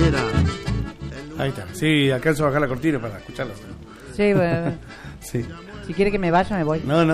manera. Ahí está. Sí, alcanzo a bajar la cortina para escucharlo. Sí, bueno. Sí. Si quiere que me vaya, me voy. No.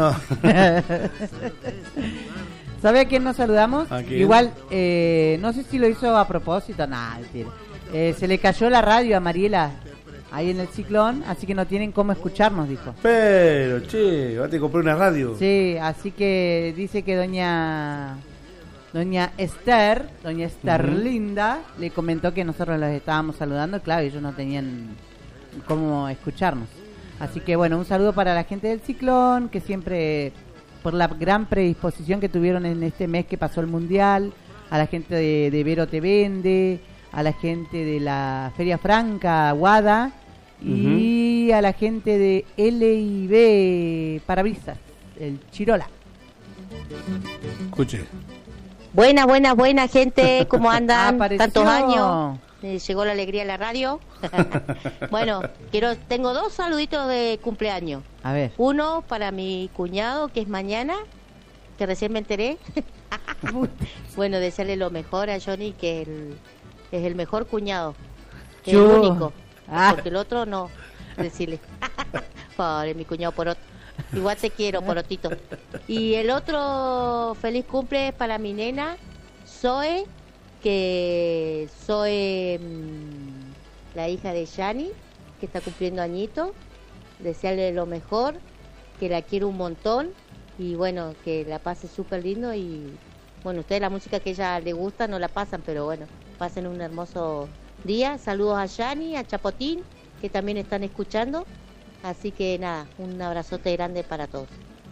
¿Sabe a quién nos saludamos? ¿A quién? Igual, no sé si lo hizo a propósito. Nada, mentira. Se le cayó la radio a Mariela ahí en el ciclón, así que no tienen cómo escucharnos, dijo. Pero, che, vas a comprar una radio. Sí, así que dice que doña Esther Linda, le comentó que nosotros los estábamos saludando. Claro, ellos no tenían cómo escucharnos. Así que bueno, un saludo para la gente del ciclón, que siempre, por la gran predisposición que tuvieron en este mes que pasó el Mundial, a la gente de Vero Te Vende, a la gente de la Feria Franca, Guada, y a la gente de L&B Parabrisas, el Chirola. Escuche. Buena gente, ¿cómo andan? Apareció. Tantos años. Llegó la alegría a la radio. Bueno, tengo 2 saluditos de cumpleaños. A ver. Uno para mi cuñado, que es mañana, que recién me enteré. Bueno, desearle lo mejor a Johnny, que es el mejor cuñado, que es el único, porque el otro no, decirle. Pobre mi cuñado Porot. Igual te quiero, Porotito. Y el otro feliz cumple para mi nena Zoe, que Zoe, la hija de Yani, que está cumpliendo añitos. Desearle lo mejor, que la quiero un montón y bueno, que la pase súper lindo. Y bueno, ustedes la música que ella le gusta no la pasan, pero bueno, pasen un hermoso día. Saludos a Yani, a Chapotín, que también están escuchando. Así que nada, un abrazote grande para todos.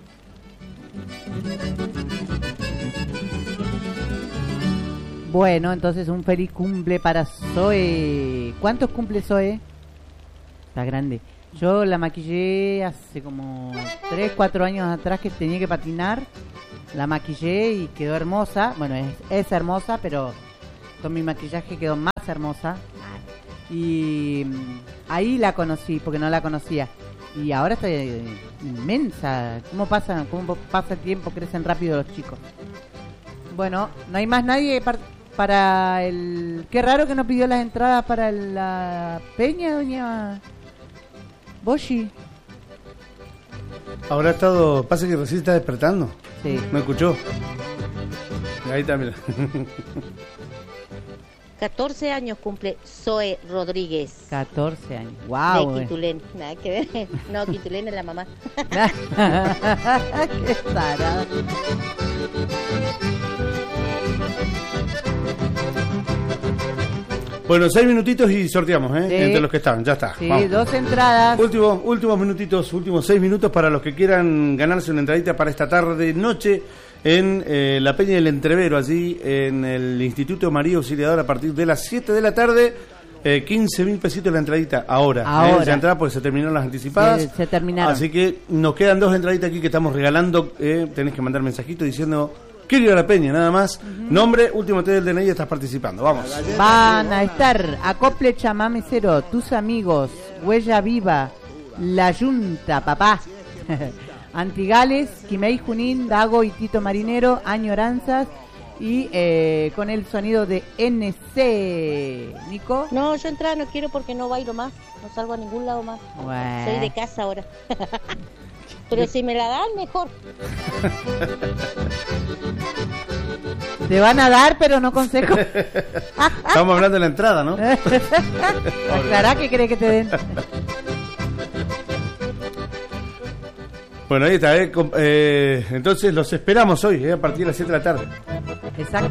Bueno, entonces un feliz cumple para Zoe. ¿Cuántos cumple Zoe? Está grande. Yo la maquillé hace como 3-4 años atrás, que tenía que patinar. La maquillé y quedó hermosa. Bueno, es hermosa, pero con mi maquillaje quedó más hermosa. Y ahí la conocí, porque no la conocía. Y ahora está inmensa. ¿Cómo pasa el tiempo? Crecen rápido los chicos. Bueno, no hay más nadie para el... Qué raro que no pidió las entradas para la peña, doña Boshi. Habrá estado... Pasa que recién está despertando. Sí. ¿Me escuchó? Ahí está, mira. 14 años cumple Zoe Rodríguez. 14 años. Wow. De Quitulén. Nada que ver. No, Quitulén es la mamá. Qué tarada. Bueno, 6 minutitos y sorteamos, ¿eh? Sí. Entre los que están, ya está. Sí, Vamos. 2 entradas. Últimos minutitos, últimos 6 minutos para los que quieran ganarse una entradita para esta tarde, noche, en la Peña del Entrevero, allí en el Instituto María Auxiliadora, a partir de las 7 de la tarde. 15.000 pesitos la entradita ahora. Ya entrada porque se terminaron las anticipadas. Se terminaron. Así que nos quedan 2 entraditas aquí que estamos regalando. Tenés que mandar mensajito diciendo: quiero ir a la peña, nada más. Nombre, último T del DNI, estás participando. Vamos. Van a estar Acople Chamame Cero, Tus Amigos, Huella Viva, La Yunta, Papá, Antigales, Quimei Junín, Dago y Tito Marinero, Añoranzas y con el sonido de NC. Nico. No, yo entrar no quiero porque no bailo más, no salgo a ningún lado más. Bueno. Soy de casa ahora. Pero si me la dan, mejor. Te van a dar, pero no consejo. Estamos hablando de la entrada, ¿no? Aclará que cree que te den. Bueno, ahí está. Entonces los esperamos hoy, a partir de las 7 de la tarde. Exacto.